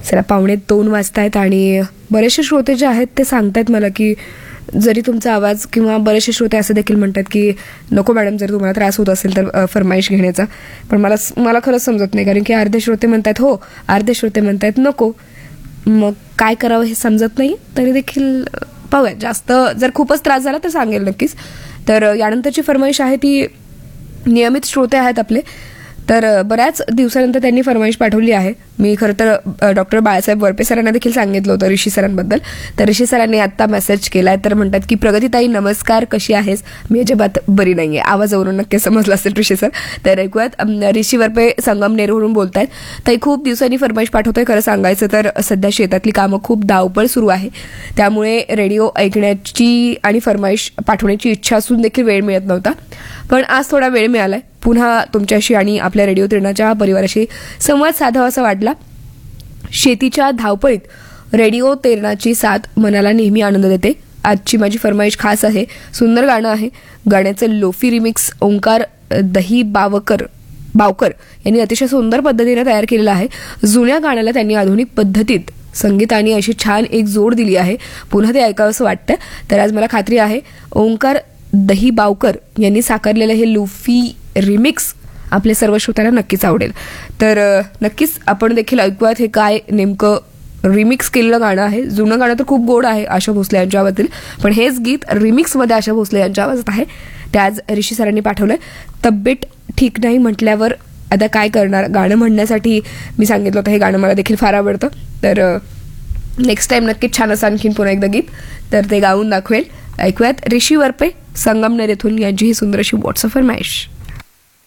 चला 1:45 वाजतायत आणि बरेचसे श्रोते जे आहेत ते सांगतायत मला की जरी तुमचा आवाज, किंवा बरेचसे श्रोते असं देखील म्हणतात की नको मॅडम, जर तुम्हाला त्रास होत असेल तर फरमाईश घेण्याचा. पण मला खरंच समजत नाही, कारण की अर्धे श्रोते म्हणतात हो, अर्धे श्रोते म्हणतात नको. मग काय करावं हे समजत नाही. तरी देखील पाहूया, जास्त जर खूपच त्रास झाला तर सांगेल नक्कीच. तर यानंतरची फरमाईश आहे ती नियमित श्रोते आहेत आपले, तर बऱ्याच दिवसानंतर त्यांनी फरमाईश पाठवली आहे. मी खरं तर डॉक्टर बाळासाहेब वरपे सरांना देखील सांगितलं होतं ऋषी सरांबद्दल. तर ऋषी सरांनी आत्ता मेसेज केलाय, तर म्हणतात की प्रगतीताई नमस्कार, कशी आहेस? मी अजिबात बरी नाही आहे. आवाजावरून नक्की समजलं असेल ऋषी सर. तर ऐकूयात, ऋषी वरपे संगमनेरवरून बोलतायत. ताई खूप दिवसांनी फरमाईश पाठवतोय. खरं सांगायचं तर सध्या शेतातली कामं खूप धावपळ सुरू आहे, त्यामुळे रेडिओ ऐकण्याची आणि फरमाईश पाठवण्याची इच्छा असून देखील वेळ मिळत नव्हता. पण आज थोडा वेळ मिळालाय. पुन्हा तुमच्याशी आणि आपल्या रेडिओ तिरणाच्या परिवाराशी संवाद साधावा असा वाटला. शेतीच्या धावपळीत रेडिओ तेरणाची साथ मनाला नेहमी आनंद देते. आजची माझी फरमाईश खास आहे. सुंदर गाणं आहे. गाण्याचं लोफी रिमिक्स ओंकार दही बावकर यांनी अतिशय सुंदर पद्धतीने तयार केलेलं आहे. जुन्या गाण्याला त्यांनी आधुनिक पद्धतीत संगीताने अशी छान एक जोड दिली आहे. पुन्हा ते ऐकावंसं वाटतं. तर आज मला खात्री आहे ओंकार दही बावकर यांनी साकारलेलं हे लोफी रिमिक्स आपल्या सर्व श्रोत्यांना नक्कीच आवडेल. तर नक्कीच आपण देखील ऐकूयात हे काय नेमकं रिमिक्स केलेलं गाणं आहे. जुनं गाणं तर खूप गोड आहे आशा भोसले यांच्या आवाजातील, पण हेच गीत रिमिक्समध्ये आशा भोसले यांच्या आवाजात आहे. ते आज ऋषी सरांनी पाठवलंय. तब्येत ठीक नाही म्हटल्यावर आता काय करणार, गाणं म्हणण्यासाठी मी सांगितलं होतं हे गाणं मला देखील फार आवडतं. तर नेक्स्ट टाइम नक्कीच छान असं आणखीन पुन्हा एकदा गीत तर ते गाऊन दाखवेल. ऐकूयात ऋषी वरपे संगमनेर येथून यांची ही सुंदर अशी व्हॉट्सअप फरमाईश.